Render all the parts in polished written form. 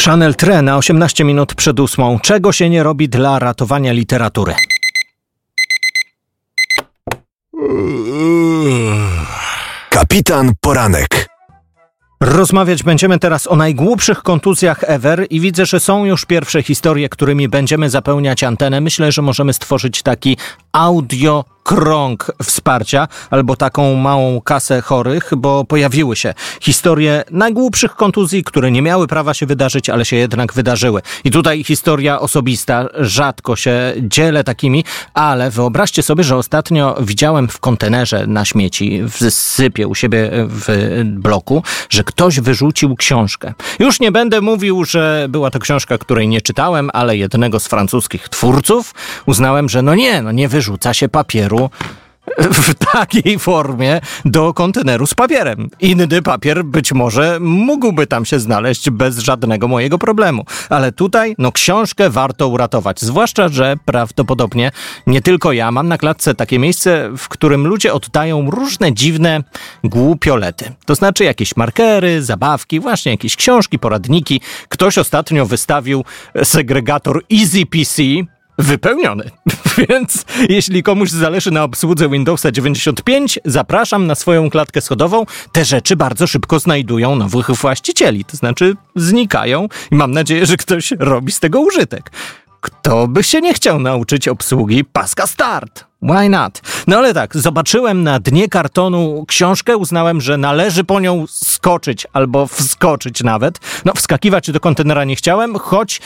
Channel Tre na 18 minut przed 8. Czego się nie robi dla ratowania literatury? Kapitan Poranek. Rozmawiać będziemy teraz o najgłupszych kontuzjach ever i widzę, że są już pierwsze historie, którymi będziemy zapełniać antenę. Myślę, że możemy stworzyć taki audiokrąg wsparcia albo taką małą kasę chorych, bo pojawiły się historie najgłupszych kontuzji, które nie miały prawa się wydarzyć, ale się jednak wydarzyły. I tutaj historia osobista, rzadko się dzielę takimi, ale wyobraźcie sobie, że ostatnio widziałem w kontenerze na śmieci, w sypie u siebie w bloku, że ktoś wyrzucił książkę. Już nie będę mówił, że była to książka, której nie czytałem, ale jednego z francuskich twórców. Uznałem, że nie wyrzuca się papieru w takiej formie do konteneru z papierem. Inny papier być może mógłby tam się znaleźć bez żadnego mojego problemu. Ale tutaj, książkę warto uratować. Zwłaszcza, że prawdopodobnie nie tylko ja mam na klatce takie miejsce, w którym ludzie oddają różne dziwne głupiolety. To znaczy jakieś markery, zabawki, właśnie jakieś książki, poradniki. Ktoś ostatnio wystawił segregator Easy PC wypełniony. Więc jeśli komuś zależy na obsłudze Windowsa 95, zapraszam na swoją klatkę schodową. Te rzeczy bardzo szybko znajdują nowych właścicieli. To znaczy znikają i mam nadzieję, że ktoś robi z tego użytek. Kto by się nie chciał nauczyć obsługi paska start? Why not? Ale tak, zobaczyłem na dnie kartonu książkę, uznałem, że należy po nią skoczyć albo wskoczyć nawet. Wskakiwać do kontenera nie chciałem, choć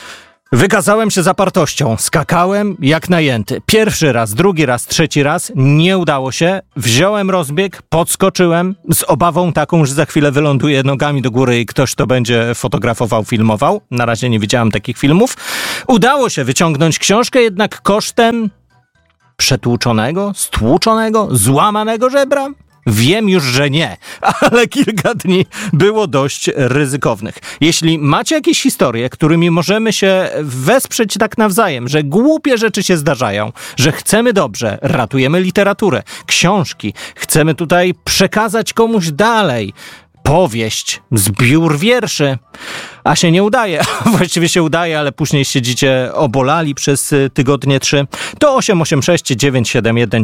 wykazałem się zapartością. Skakałem jak najęty. Pierwszy raz, drugi raz, trzeci raz. Nie udało się. Wziąłem rozbieg, podskoczyłem z obawą taką, że za chwilę wyląduję nogami do góry i ktoś to będzie fotografował, filmował. Na razie nie widziałem takich filmów. Udało się wyciągnąć książkę, jednak kosztem przetłuczonego, stłuczonego, złamanego żebra. Wiem już, że nie, ale kilka dni było dość ryzykownych. Jeśli macie jakieś historie, którymi możemy się wesprzeć tak nawzajem, że głupie rzeczy się zdarzają, że chcemy dobrze, ratujemy literaturę, książki, chcemy tutaj przekazać komuś dalej powieść, zbiór wierszy, a się nie udaje. Właściwie się udaje, ale później siedzicie obolali przez tygodnie 3. To 886 971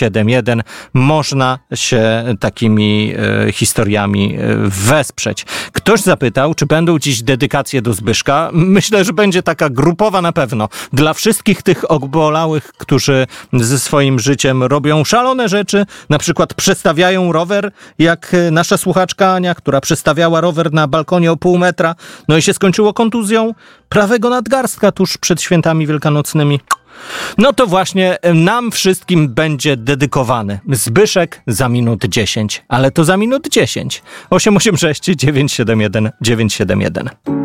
971 można się takimi historiami wesprzeć. Ktoś zapytał, czy będą dziś dedykacje do Zbyszka. Myślę, że będzie taka grupowa na pewno. Dla wszystkich tych obolałych, którzy ze swoim życiem robią szalone rzeczy, na przykład przestawiają rower, jak nasza słuchaczka Ania, która przestawiała rower na balkonie o pół metra, i się skończyło kontuzją prawego nadgarstka tuż przed świętami wielkanocnymi. To właśnie nam wszystkim będzie dedykowany Zbyszek za minut 10. Ale to za minut 10. 886 971 971.